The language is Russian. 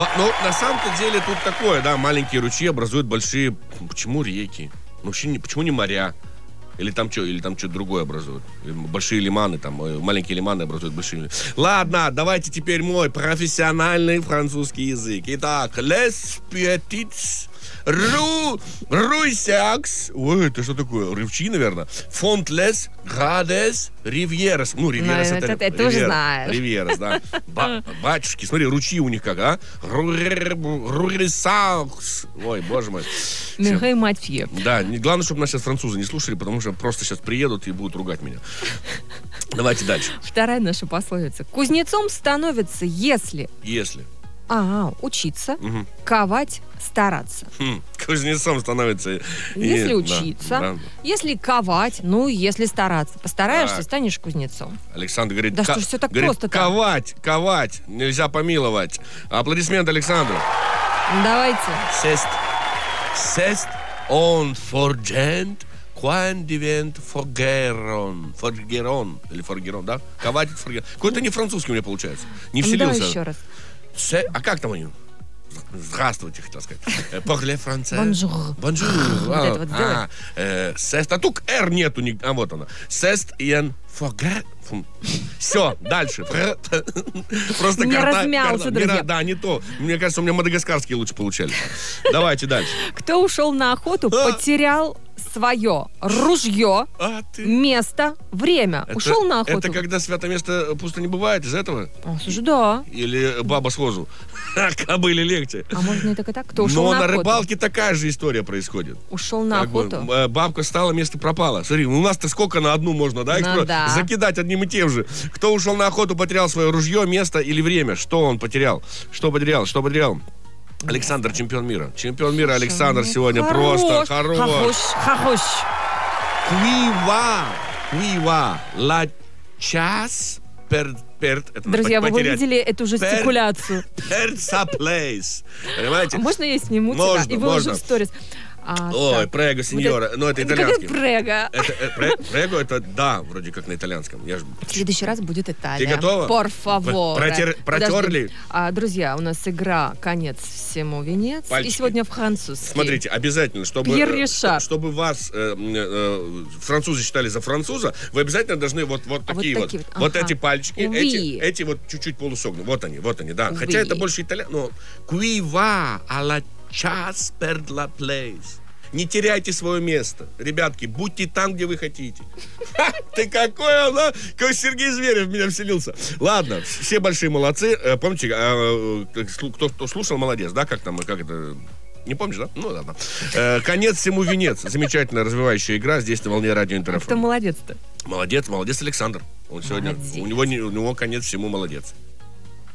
Ну, на самом-то деле тут такое, да, маленькие ручьи образуют большие... Почему реки? Ну, вообще, почему не моря? Или там что другое образуют? Большие лиманы, там, маленькие лиманы образуют большие. Ладно, давайте теперь мой профессиональный французский язык. Итак, les petits руйсякс. Ой, это что такое? Ручьи, наверное. Фонтлес, градес, ривьерас. Ну, ривьерас это... Ты тоже знаешь. Ривьерас, да. Батюшки, смотри, ручьи у них как, а? Руйсякс. Ой, боже мой. Михаил Матфеев. Да, главное, чтобы нас сейчас французы не слушали, потому что просто сейчас приедут и будут ругать меня. Давайте дальше. Вторая наша пословица. Кузнецом становится, если... Если. Учиться, ковать, стараться. Кузнецом становится... Если учиться, да. если ковать, если стараться. Постараешься, станешь кузнецом. Александр говорит... Да что ж все так просто-то? Ковать, нельзя помиловать. Аплодисменты Александру. Давайте. Сест он форджент, quan divent forgeron. Или форгерон, да? Ковать, форгерон. Какой-то не французский у меня получается. Не вселился. Да, еще раз. А как там они? Здравствуйте, хотел сказать. Parle français. Bonjour. Вот это вот сделай. Сест. А тут R нету. Вот она. Сест ен форгер. Все, дальше. Просто не размялся, друзья. Да, не то. Мне кажется, у меня мадагаскарские лучше получались. Давайте дальше. Кто ушел на охоту, потерял свое ружье, место, время. Ушел на охоту. Это когда святое место пусто не бывает, из этого? Слушай, да. Или баба с возу. Кобыле легче. А можно и так и так? Кто ушел на охоту? Но на рыбалке такая же история происходит. Ушел на охоту? Бабка стала, место пропало. Смотри, у нас-то сколько на одну можно, да? Закидать одним и тем же. Кто ушел на охоту, потерял свое ружье, место или время? Что он потерял? Что потерял? Александр, чемпион мира. Чемпион мира Александр сегодня просто хорош. Куива. Ла час перд. Друзья, вы видели эту жестикуляцию? Перца плейс. Понимаете? А можно я сниму тебя и выложу в сторис? Ой, прего, сеньора. Но это итальянский. Прего. Прего это да, вроде как на итальянском. В следующий раз будет Италия. Ты готова? Por favor. Протерли? Друзья, у нас игра «Конец всему венец». Пальчики. И сегодня французский. Смотрите, обязательно, чтобы вас французы считали за француза, вы обязательно должны вот такие вот. Вот эти пальчики, эти вот чуть-чуть полусогнуты. Вот они, да. Хотя это больше итальянский. Но «Qui a la час per la place». Не теряйте свое место. Ребятки, будьте там, где вы хотите. Ты какой он, как Сергей Зверев в меня вселился. Ладно, все большие молодцы. Помните, кто слушал, молодец, да? Как это... Не помнишь, да? Ну, ладно. «Конец всему венец». Замечательная развивающая игра здесь на волне радио Интер ФМ. Кто молодец-то? Молодец Александр. Он сегодня, у него конец всему молодец.